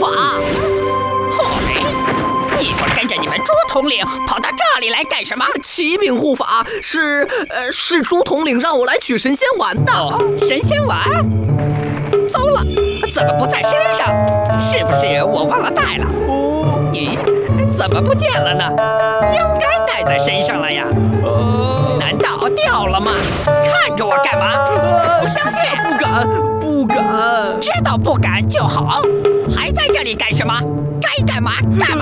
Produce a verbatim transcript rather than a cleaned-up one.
法。 嘿，你不跟着你们猪统领跑到这里来干什么？ 启禀护法，是呃是猪统领让我来取神仙丸的。 哦，神仙丸？糟了，怎么不在身上？是不是我忘了带了？哦，咦，怎么不见了呢？应该带在身上了呀。哦，难道掉了吗？看着我干嘛？不相信？ 不敢，不敢。 知道不敢就好，还在这里干什么？该干嘛干嘛。